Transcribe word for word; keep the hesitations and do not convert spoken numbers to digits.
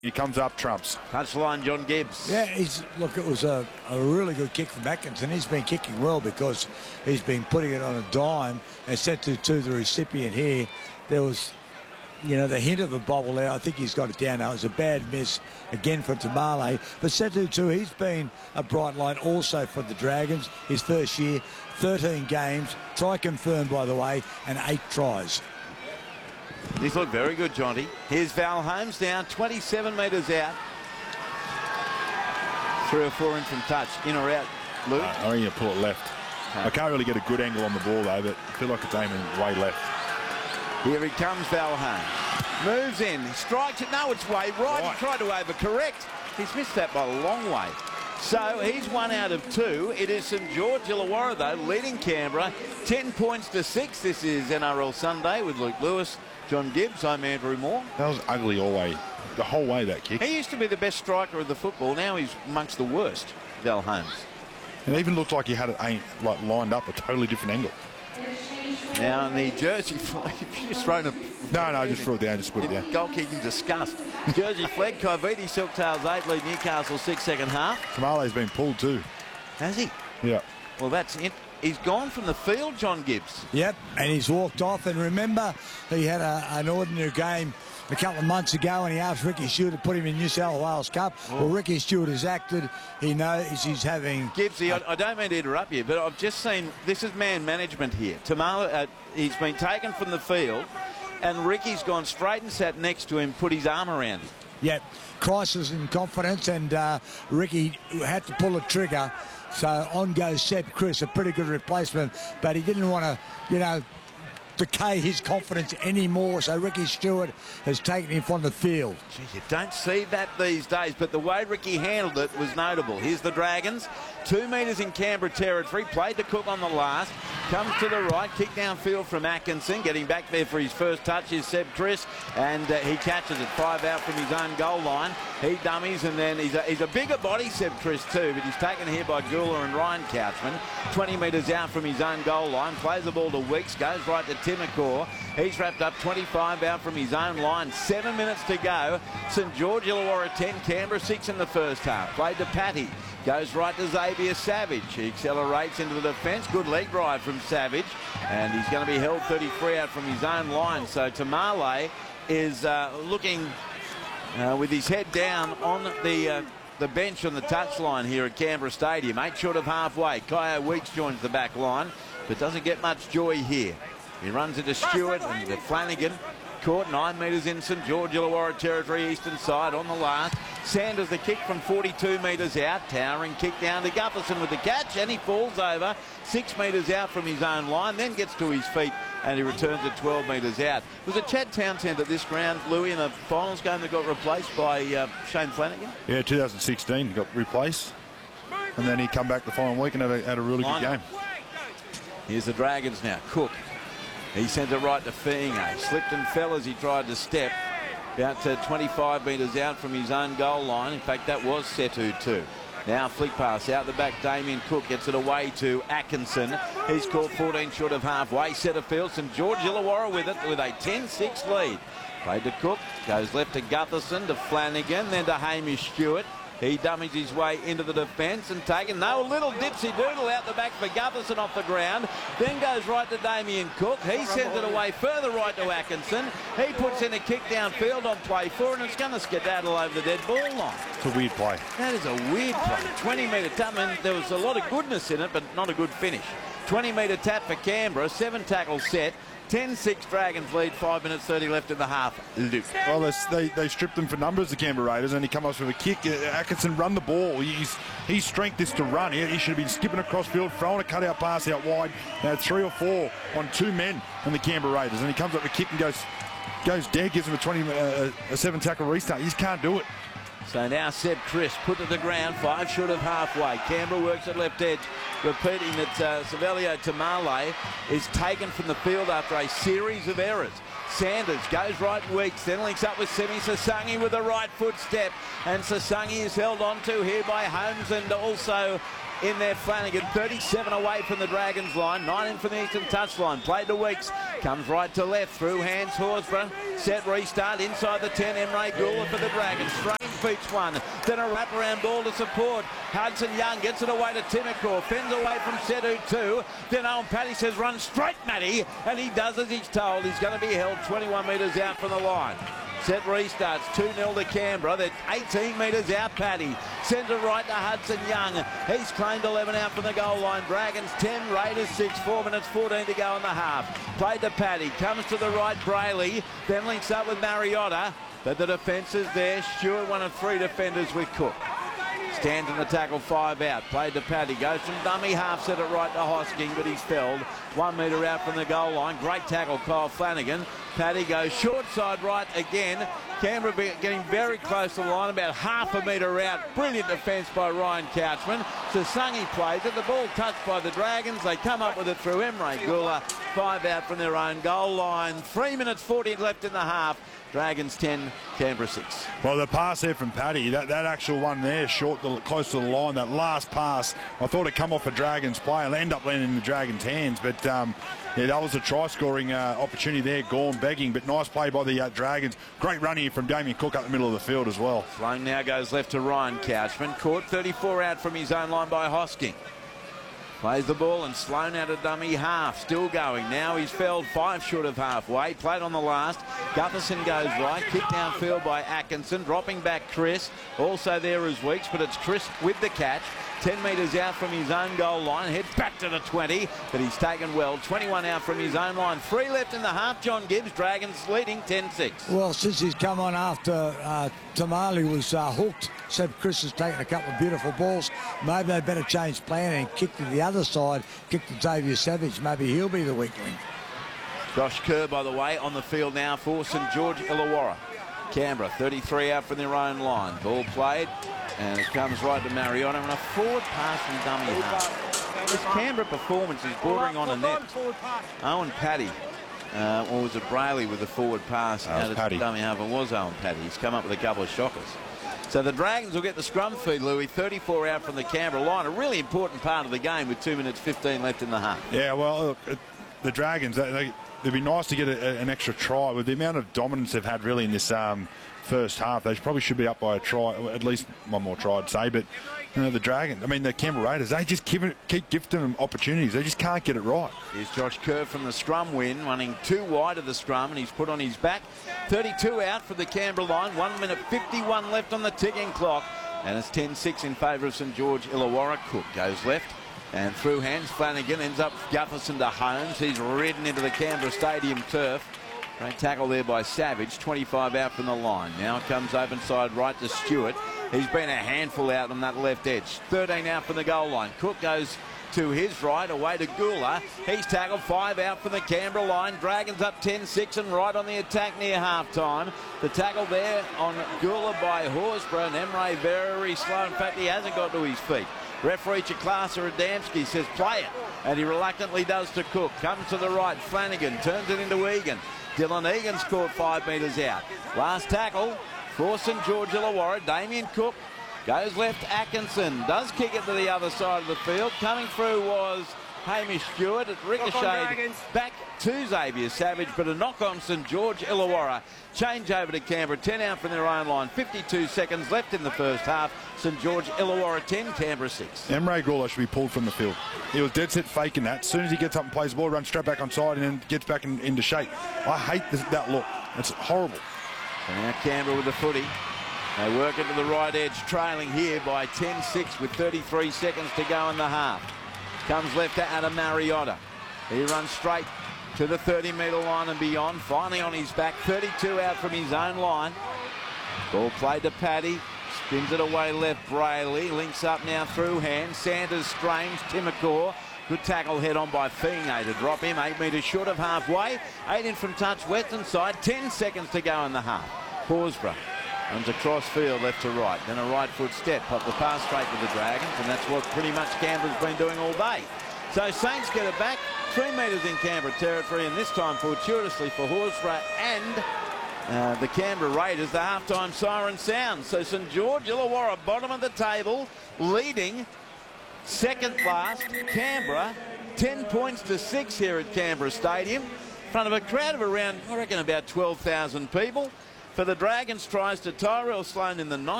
He comes up, trumps. Touchline, John Gibbs. Yeah, he's look. It was a, a really good kick from Atkinson. He's been kicking well because he's been putting it on a dime and set to to the recipient here. There was, you know, the hint of a bobble there. I think he's got it down now. It was a bad miss again for Tamale. But Setu too, he's been a bright light also for the Dragons. His first year, thirteen games, try confirmed by the way, and eight tries. He's looked very good, Jonty. Here's Val Holmes down, twenty-seven metres out. Three or four in from touch. In or out, Luke? Uh, I think you pull it left. Okay. I can't really get a good angle on the ball, though, but I feel like it's aiming way left. Here he comes, Val Holmes. Moves in, strikes it. No, it's way right. right. He tried to overcorrect. He's missed that by a long way. So he's one out of two. It is St George Illawarra, though, leading Canberra. ten points to six. This is N R L Sunday with Luke Lewis. John Gibbs, I'm Andrew Moore. That was ugly all way, the whole way, that kick. He used to be the best striker of the football. Now he's amongst the worst, Val Holmes. It even looked like he had it aimed, like lined up a totally different angle. Now in the jersey flag, you just thrown a... No, no, just threw it down, just put it down. Goal-kicking disgust. Jersey flag, Coiviti Silktails eight, lead Newcastle six, second half. Tamale's been pulled too. Has he? Yeah. Well, that's it. He's gone from the field, John Gibbs. Yep, and he's walked off. And remember, he had a, an ordinary game a couple of months ago, and he asked Ricky Stewart to put him in New South Wales Cup. Oh. Well, Ricky Stewart has acted. He knows he's having... Gibbsy, I, I don't mean to interrupt you, but I've just seen, this is man management here. Tamale, uh, he's been taken from the field, and Ricky's gone straight and sat next to him, put his arm around him. Yep, crisis in confidence, and uh, Ricky had to pull the trigger. So on goes Seb Chris, a pretty good replacement, but he didn't want to, you know, decay his confidence anymore. So Ricky Stewart has taken him from the field. Gee, you don't see that these days, but the way Ricky handled it was notable. Here's the Dragons, two metres in Canberra territory, played to Cook on the last, comes to the right, kick downfield from Atkinson, getting back there for his first touch is Seb Chris, and uh, he catches it, five out from his own goal line. He dummies, and then he's a, he's a bigger body, Seb Chris, too, but he's taken here by Gula and Ryan Couchman. twenty metres out from his own goal line, plays the ball to Weeks, goes right to Timacor. He's wrapped up twenty-five out from his own line. Seven minutes to go. St George Illawarra ten, Canberra six in the first half. Played to Patty. Goes right to Xavier Savage. He accelerates into the defence. Good leg drive from Savage. And he's going to be held thirty-three out from his own line. So Tamale is uh, looking uh, with his head down on the... Uh, the bench on the touchline here at Canberra Stadium. Eight short of halfway. Kyo Weeks joins the back line, but doesn't get much joy here. He runs into Stewart and to Flanagan. Caught nine metres in St George Illawarra territory, eastern side on the last. Sanders the kick from forty-two metres out. Towering kick down to Gutherson with the catch, and he falls over six metres out from his own line, then gets to his feet and he returns it twelve metres out. Was it Chad Townsend at this ground, Louis, in a finals game that got replaced by uh, Shane Flanagan? Yeah, two thousand sixteen he got replaced, and then he come back the following week and had a, had a really good game. Here's the Dragons now. Cook. He sent it right to Fiinga. Slipped and fell as he tried to step. About to twenty-five metres out from his own goal line. In fact, that was Setu too. Now flick pass out the back. Damien Cook gets it away to Atkinson. He's caught fourteen short of halfway. Setterfield, St George Illawarra with it with a ten six lead. Played to Cook. Goes left to Gutherson, to Flanagan, then to Hamish Stewart. He dummies his way into the defence and taken. No, a little dipsy doodle out the back for Gutherson off the ground. Then goes right to Damien Cook. He sends it away further right to Atkinson. He puts in a kick downfield on play four, and it's going to skedaddle over the dead ball line. It's a weird play. That is a weird play. twenty metre tap. I mean, there was a lot of goodness in it, but not a good finish. twenty metre tap for Canberra. Seven tackles set. ten six Dragons lead, five minutes thirty left in the half. Luke. Well, they, they stripped them for numbers, the Canberra Raiders, and he come up with a kick. Atkinson run the ball. He's, his strength is to run. He, he should have been skipping across field, throwing a cutout pass out wide. Now three or four on two men on the Canberra Raiders, and he comes up with a kick and goes goes dead, gives him a twenty, uh, a seven tackle restart. He just can't do it. So now Seb Chris put to the ground, five short of halfway. Canberra works at left edge, repeating that uh, Savelio Tamale is taken from the field after a series of errors. Sanders goes right Weeks, then links up with Semi Sasangi with a right foot step, and Sasangi is held on to here by Holmes and also in there. Flanagan, thirty-seven away from the Dragons line, nine in from the Eastern touchline. Played to Weeks, comes right to left, through hands Horsburgh. Set restart inside the ten. Emre Gula for the Dragons. Strange beats one, then a wraparound ball to support. Hudson Young gets it away to Timacor, fends away from Sedu two. Then Owen Paddy says run straight, Matty, and he does as he's told. He's going to be held twenty-one metres out from the line. Set restarts, two nil to Canberra. They're eighteen metres out, Paddy. Sends it right to Hudson Young. He's claimed eleven out from the goal line. Dragons ten, Raiders six, four minutes fourteen to go in the half. Played to Paddy, comes to the right, Brayley, then links up with Mariota. But the defence is there. Stewart, one of three defenders with Cook. Stands in the tackle, five out. Played to Paddy. Goes from dummy half, set it right to Hosking, but he's felled. One metre out from the goal line. Great tackle, Kyle Flanagan. Paddy goes short side right again. Canberra getting very close to the line, about half a metre out. Brilliant defence by Ryan Couchman. Sasungi plays it. The ball touched by the Dragons. They come up with it through Emre Gula. Five out from their own goal line. Three minutes forty left in the half. Dragons ten, Canberra six. Well, the pass there from Paddy, that, that actual one there, short, the, close to the line, that last pass, I thought it come off a Dragons player. It'll end up landing in the Dragons' hands, but um, yeah, that was a try-scoring uh, opportunity there. Gorn begging, but nice play by the uh, Dragons. Great run here from Damien Cook up the middle of the field as well. Sloan now goes left to Ryan Couchman. Caught thirty-four out from his own line by Hosking. Plays the ball and Sloan out of dummy half. Still going. Now he's felled five short of halfway. Played on the last. Gutherson goes right. Kick downfield by Atkinson. Dropping back Chris. Also there is Weeks, but it's Chris with the catch. ten metres out from his own goal line. Heads back to the twenty, but he's taken well. twenty-one out from his own line. Three left in the half. John Gibbs, Dragons leading ten six. Well, since he's come on after uh, Tamale was uh, hooked, Seb Chris has taken a couple of beautiful balls. Maybe they better change plan and kick to the other side, kick to Xavier Savage. Maybe he'll be the weakling. Josh Kerr, by the way, on the field now for St George Illawarra. Canberra, thirty-three out from their own line. Ball played, and it comes right to Mariota, and a forward pass from dummy half. This Canberra performance is bordering on a net. Owen Paddy, uh, or was it Brayley with the forward pass out of dummy half? It was Owen Paddy. He's come up with a couple of shockers. So the Dragons will get the scrum feed, Louis. thirty-four out from the Canberra line. A really important part of the game with two minutes fifteen left in the half. Yeah, well, look, it, the Dragons, they, they, it'd be nice to get a, a, an extra try. With the amount of dominance they've had really in this um, first half, they probably should be up by a try, at least one more try, I'd say. But you know, the Dragons, I mean, the Canberra Raiders, they just keep, it, keep gifting them opportunities. They just can't get it right. Here's Josh Kerr from the scrum win, running too wide of the scrum, and he's put on his back. thirty-two out for the Canberra line. one minute fifty-one left on the ticking clock. And it's ten six in favour of St George Illawarra. Cook goes left. And through hands, Flanagan ends up Gutherson to Holmes. He's ridden into the Canberra Stadium turf. Great tackle there by Savage. twenty-five out from the line. Now it comes open side right to Stewart. He's been a handful out on that left edge. thirteen out from the goal line. Cook goes to his right, away to Gula. He's tackled, five out from the Canberra line. Dragons up ten six and right on the attack near half-time. The tackle there on Gula by Horsburgh, and Emre very slow. In fact, he hasn't got to his feet. Referee Chaklasa Adamski says play it, and he reluctantly does to Cook. Comes to the right, Flanagan turns it into Egan. Dylan Egan's caught five metres out. Last tackle for St George Illawarra. Damien Cook goes left. Atkinson does kick it to the other side of the field. Coming through was Hamish Stewart. It ricocheted back to Xavier Savage, but a knock on St George Illawarra. Change over to Canberra. ten out from their own line. fifty-two seconds left in the first half. St George Illawarra ten, Canberra six. Emre Gula should be pulled from the field. He was dead set faking that. As soon as he gets up and plays the ball, runs straight back on side and then gets back in, into shape. I hate this, that look. It's horrible. So now Canberra with the footy. They work into the right edge, trailing here by ten six with thirty-three seconds to go in the half. Comes left to Adam Mariota. He runs straight to the thirty metre line and beyond. Finally on his back, thirty-two out from his own line. Ball played to Paddy. Spins it away left, Brayley. Links up now through hands. Sanders, Strange, Timacor. Good tackle head on by Feeney to drop him. Eight metres short of halfway. Eight in from touch, western side. Ten seconds to go in the half. Horsburgh runs across field left to right. Then a right foot step. Pop the pass straight to the Dragons. And that's what pretty much Canberra's been doing all day. So Saints get it back. Three metres in Canberra territory. And this time fortuitously for Horsburgh and Uh, the Canberra Raiders, the halftime siren sounds. So St George Illawarra, bottom of the table, leading Second last, Canberra. ten points to six here at Canberra Stadium. In front of a crowd of around, I reckon, about twelve thousand people. For the Dragons, tries to Tyrell Sloan in the ninth.